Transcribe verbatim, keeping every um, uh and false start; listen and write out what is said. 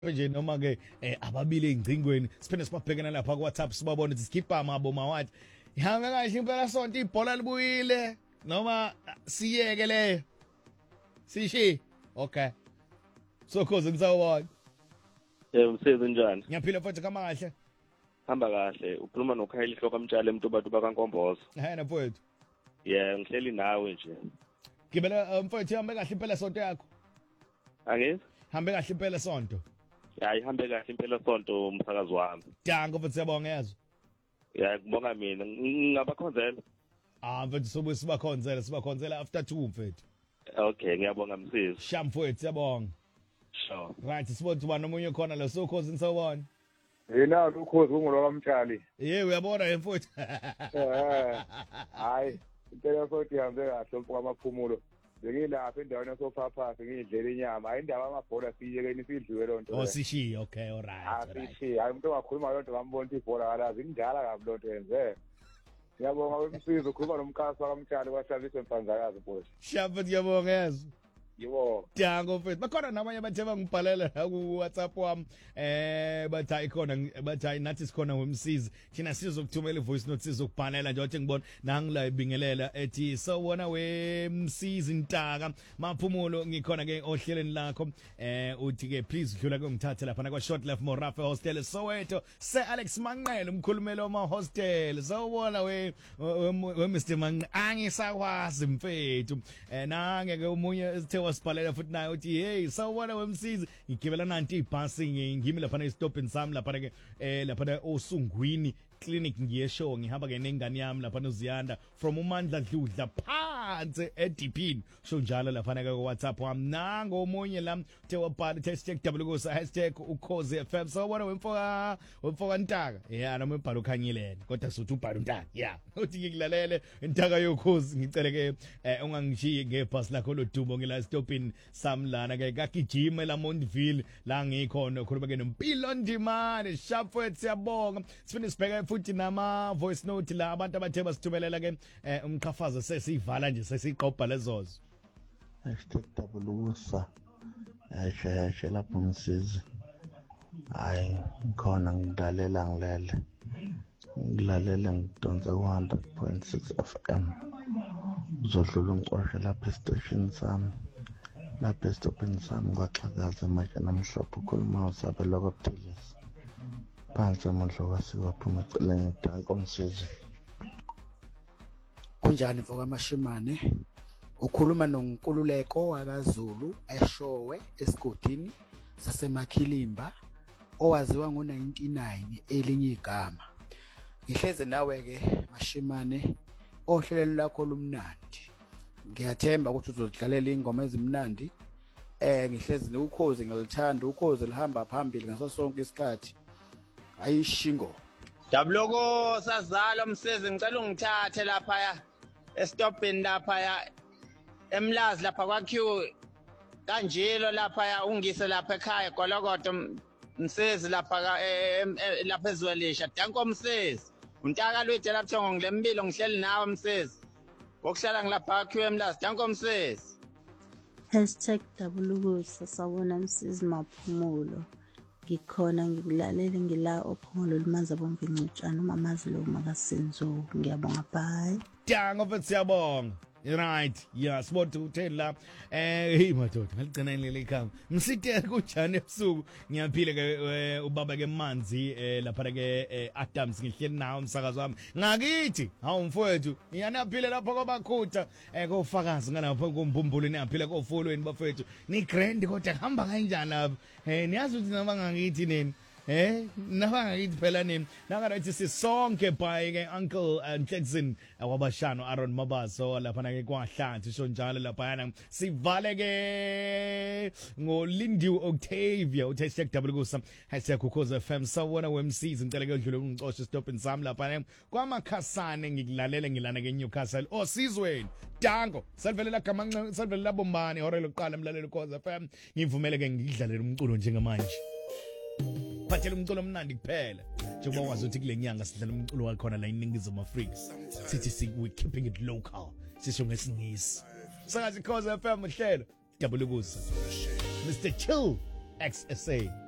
nje noma ke eh, ababili ezingcingweni siphinde sibabhekana lapha ku WhatsApp sibabone ukuthi sikhipha amabo mawathi ihamba kahle impela sonto ibhola libuyile noma siyeke leyo sishi okay so cause ngisawona Eh umsebenzi njani? ngiyaphila futhi kama kahle Hamba kahle. Ukhuluma noKhayeli Hloka Mtshali emntubatuba kaNkombozo. ehena mfowethu Yeah, ngihleli nawe nje. gibela mfowethu hambe kahle impela sonto yakho Angithi? hambe kahle impela sonto Ya ihambe kahle impela sonto umsakazi wami. dango futhi siyabonga yazo Ya kubonga mina. Ngingabakhonzela. ah mfowethu sobe sibakhonzela sibakhonzela after two mfowethu Okay, ngiyabonga msisi. sham mfowethu siyabonga Sure. right sibona ubani omunye khona lo so cause nisawona Yena ukhozi ungolo kamtshali. yeah uyabona yena mfowethu Eh. Hayi, impela futhi ihambe kahle umfuka amaphumulo. Bengilapha endaweni yasophapha ngidlela inyama. Hayi indaba amabhola siyekeni sidliwe lonto. oh sishi okay all right Asithi hayi umuntu ongakhuluma lonto ngambona ibhola kalazi indala kabi lonto yenze. Ngiyabonga umsizo ukhuluma nomkhaso kamtshali kwahlaliswe mfanzakazi mfowethu. sham futhi uyabonga yazo Yibo. dango mfethu bakhona nabanye abathe bangibhalela ku WhatsApp wami eh bathi ikhona bathi nathi sikhona ngomsizi thina sizokuthumela ivoice note sizokubhalela nje wathi ngibona nangila ibingelela ethi so wona wemsizi intaka maphumulo ngikhona ke ohleleni lakho eh uthi ke please dlula ke ngithathe lapha kwa short life Morafe hostel Soweto se Alex Manqele umkhulumeli wama hostel so wona we we Mister Manqele angisakwazi mfethu eh nange ke umunye esithe wasibhalela futhi naye uthi hey sawubona wemsizi ngigibela nanti ibhasi ngimi lapha esitopini sami lapha ke eh lapha osungwini clinic ngiyeshow ngihamba ke nengane yami lapha noZiyanda from uMandla Dludla phansi eDipini so njalo lapha ke ku WhatsApp wami nango omunye la uthe wabhala hashtag W K S hashtag ukhozi F M sawubona wemfoka wemfoka Ntaka yeah noma ubhala ukhanyilene kodwa sothi ubhala uNtaka yeah uthi ngikulalele Ntaka yokhozi ngicele ke ungangishiye ngebhasi lakho lodumo ngila stopini samlana ke kakijime la Montville la ngikhona ukhuluma ke noMpilo Ndimane Shapfet siyabonga sifune sibheke futhi nama voice note la abantu abathe basithumelela ke umqhafazo sesivala nje sesiqobha lezozo hashtag tabulusa ayishayashe lapho umsizi hayi ngikhona ngidalela ngilele ngilalela ngidonsa ku one hundred point six F M uzodlula umqoshe lapha estation sami lapha estopini sami kwaxhakaza manje namhlophe ukhuluma usabe lokuphilisa phansi amandla wasiwaphuma eceleni edanko umsizi kunjani mfoka mashimane ukhuluma noNkululeko wakaZulu eshowe esigodini saseMakhilimba owaziwa ngo ninety-nine elinye igama ngihleze nawe ke mashimane ohlelweni lakho lumnandi ngiyathemba ukuthi uzodlalela ingoma ezimnandi eh ngihlezi ukhozi ngilithanda ukhozi lihamba phambili ngaso sonke isikhathi ayishingo Dabuloko sazalo msezi ngicela ungithathe lapha estopini lapha emlazi lapha kwa Q kanjilo lapha ungise lapha ekhaya golokodo msezi lapha lapha ezwelisha danko msezi untaka lwethe lapho ngilembilo ngihleli nawe msezi ngokuhlala ngilapha Q emlazi danko msezi hashtag tabulukusa sawona msisi maphumulo ngikhona ngikulalele ngila ophumulo limaza bonke incutshana umamazi lo makasenzo ngiyabonga bye dango futhi siyabonga right yeah sibona ukuthi la eh hey madoda ngaligcina leli khama msite kunjani ebusuku ngiyaphila ke ubaba ke manzi lapha ke Adams ngihleli nawo umsakazo wami ngakithi hawu mfowethu ngiyanaphile lapha kwabakhutha kofakazi ngalapha kombumbulu niyaphila kofolweni bafethu ni grand kodwa hamba kanjani lapha eh niyazi ukuthi noma ngakithi nini eh nabanga ngithi phela nini nakarathi sisonke bye ke uncle Jackson wabashano Aaron Mabaso lapha ke kwaHlanti sho njalo lapha yana sivale ke ngoLindiwe Octavia uthe hashtag W K S hashtag ukhozi F M sawona wemsizi ngicela ke udlule ungixoshe stopini sami lapha kwamakhasane ngikulalele ngilana ke Newcastle osizweni dango salvelela gamanqa salvelela bombani hore lokuqala emlalelo ukhozi F M ngivumele ke ngidlalele umculo njengamanje Bathela umculo omnandi kuphela njengoba wazi ukuthi kule nyanga sidlala umculo wakhona la eNingizimu Afrika sithi si we keeping it local sisho ngesingisi sakazi Khoza F M uhlelo dabulukusa Mister Chill X S A